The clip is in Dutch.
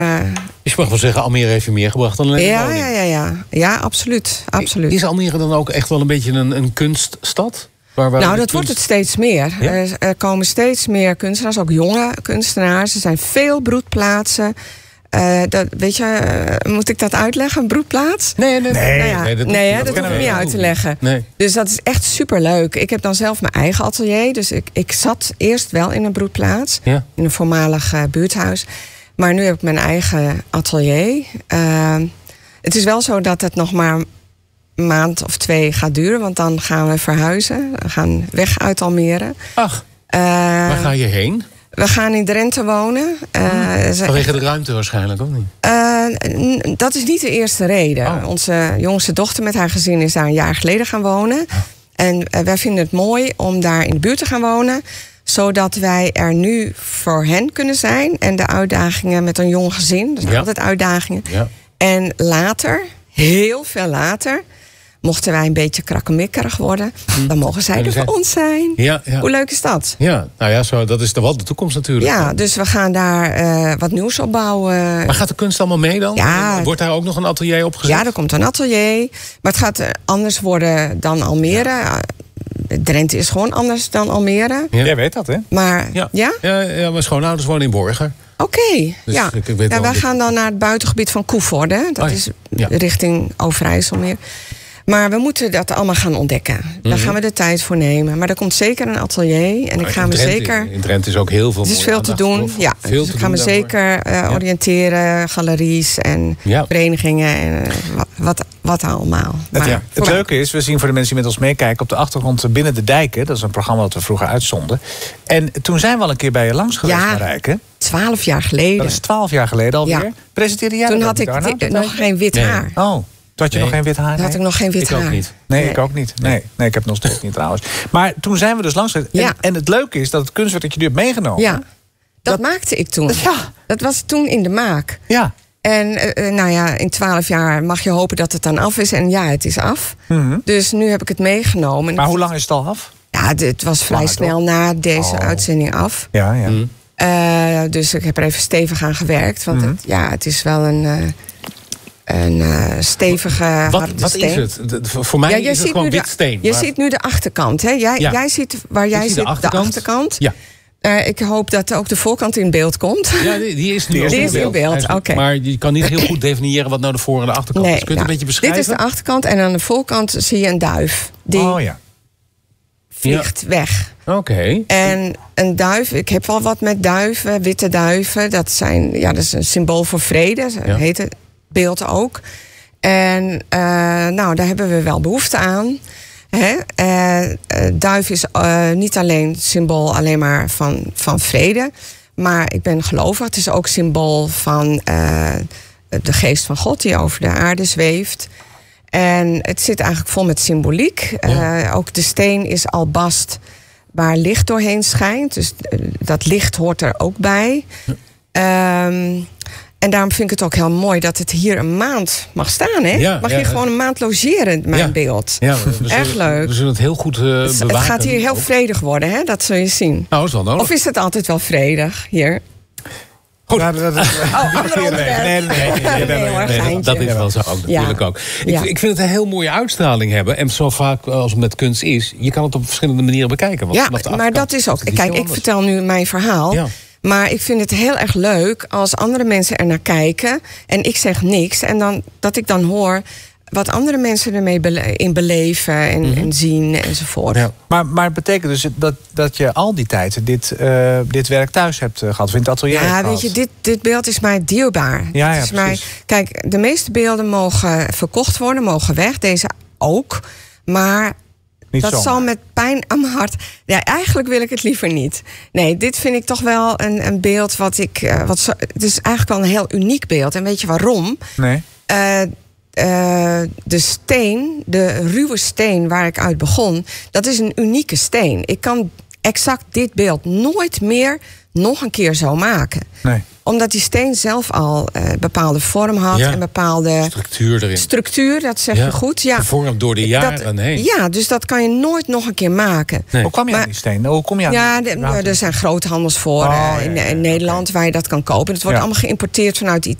je mag wel zeggen, Almere heeft je meer gebracht dan alleen een woning. Ja, absoluut. Is Almere dan ook echt wel een beetje een kunststad? Dat wordt het steeds meer. Ja? Er komen steeds meer kunstenaars, ook jonge kunstenaars. Er zijn veel broedplaatsen. Weet je, moet ik dat uitleggen? Een broedplaats? Nee, dat hoef ik niet uit te leggen. Nee. Dus dat is echt superleuk. Ik heb dan zelf mijn eigen atelier. Dus ik zat eerst wel in een broedplaats. Ja. In een voormalig buurthuis. Maar nu heb ik mijn eigen atelier. Het is wel zo dat het nog maar een maand of 2 gaat duren. Want dan gaan we verhuizen. We gaan weg uit Almere. Ach, waar ga je heen? We gaan in Drenthe wonen. Vanwege de ruimte waarschijnlijk, of niet? Dat is niet de eerste reden. Oh. Onze jongste dochter met haar gezin is daar een jaar geleden gaan wonen. Oh. En wij vinden het mooi om daar in de buurt te gaan wonen. Zodat wij er nu voor hen kunnen zijn. En de uitdagingen met een jong gezin. Dat zijn altijd uitdagingen. Ja. En later, heel veel later, mochten wij een beetje krakkemikkerig worden, dan mogen zij er voor ons zijn. Ja. Hoe leuk is dat? Ja, nou ja, dat is wel de toekomst natuurlijk. Ja, dus we gaan daar wat nieuws op bouwen. Maar gaat de kunst allemaal mee dan? Ja. Wordt daar ook nog een atelier opgezet? Ja, er komt een atelier. Maar het gaat anders worden dan Almere. Ja. Drenthe is gewoon anders dan Almere. Ja. Jij weet dat, hè? Maar ja? Ja, mijn schoonouders wonen in Borger. Oké, dus wij gaan dan naar het buitengebied van Koevoorde. Dat is richting Overijssel meer. Maar we moeten dat allemaal gaan ontdekken. Daar gaan we de tijd voor nemen. Maar er komt zeker een atelier. En ik ga me zeker. In Drenthe is ook heel veel. Er is veel te doen. Ja, dus ik ga me zeker oriënteren. Galeries en verenigingen. En wat allemaal. Het leuke is, we zien voor de mensen die met ons meekijken op de achtergrond Binnen de Dijken. Dat is een programma dat we vroeger uitzonden. En toen zijn we al een keer bij je langs geweest, Marijke. 12 jaar geleden. Dat is 12 jaar geleden alweer. Ja. Presenteerde jij toen had ik nog geen wit haar. Oh. Had je nog geen wit haar? Toen had ik nog geen wit haar. Ook niet. Nee, ik ook niet. Nee, ik heb nog steeds niet trouwens. Maar toen zijn we dus langs geweest. Ja. En het leuke is dat het kunstwerk dat je nu hebt meegenomen. Ja, dat maakte ik toen. Ja. Dat was toen in de maak. Ja. En in 12 jaar mag je hopen dat het dan af is. En ja, het is af. Mm-hmm. Dus nu heb ik het meegenomen. Maar hoe lang is het al af? Ja, het was vrij snel na deze uitzending af. Ja. Dus ik heb er even stevig aan gewerkt. Want het is wel een stevige harde steen. Wat is het? Voor mij is het gewoon wit steen. Je ziet nu de achterkant. Hè? Jij ziet waar jij zit, de achterkant. Ja. Ik hoop dat ook de voorkant in beeld komt. Ja, die is nu in beeld. Okay. Maar je kan niet heel goed definiëren wat nou de voor- en de achterkant is. Kun je het een beetje beschrijven? Dit is de achterkant en aan de voorkant zie je een duif. Die vliegt weg. Oké. En een duif, ik heb wel wat met duiven, witte duiven. Dat is een symbool voor vrede, heet het beeld ook. En daar hebben we wel behoefte aan. Duif is niet alleen symbool alleen maar van vrede. Maar ik ben gelovig. Het is ook symbool van de geest van God die over de aarde zweeft. En het zit eigenlijk vol met symboliek. Ook de steen is albast waar licht doorheen schijnt. Dus dat licht hoort er ook bij. En daarom vind ik het ook heel mooi dat het hier een maand mag staan. Hè? Mag je gewoon een maand logeren, mijn beeld. Ja, echt leuk. We zullen het heel goed bewaken. Het gaat hier heel vredig worden, hè? Dat zul je zien. Nou, is wel nodig. Of is het altijd wel vredig hier? Goed. Nee, dat is wel zo ook natuurlijk ook. Ik vind het een heel mooie uitstraling hebben. En zo vaak als het met kunst is, je kan het op verschillende manieren bekijken. Want maar dat is ook. Kijk, ik vertel nu mijn verhaal. Ja. Maar ik vind het heel erg leuk als andere mensen er naar kijken en ik zeg niks. En dat ik dan hoor wat andere mensen ermee in beleven en zien enzovoort. Ja. Maar het betekent dus dat je al die tijd dit werk thuis hebt gehad, of in het atelier hebt gehad? Weet je, dit beeld is mij dierbaar. Kijk, de meeste beelden mogen verkocht worden, mogen weg. Deze ook. Maar dat zal met pijn aan mijn hart. Ja, eigenlijk wil ik het liever niet. Nee, dit vind ik toch wel een beeld wat ik. Het is eigenlijk wel een heel uniek beeld. En weet je waarom? Nee. De steen, de ruwe steen waar ik uit begon, dat is een unieke steen. Ik kan exact dit beeld nooit meer nog een keer zou maken. Nee. Omdat die steen zelf al bepaalde vorm had en bepaalde structuur erin. Structuur, dat zeg je goed. Ja. Gevormd door de jaren heen. Ja, dus dat kan je nooit nog een keer maken. Nee. Hoe kwam je aan die steen? Hoe kom je aan er zijn groothandels voor in Nederland waar je dat kan kopen. Het wordt allemaal geïmporteerd vanuit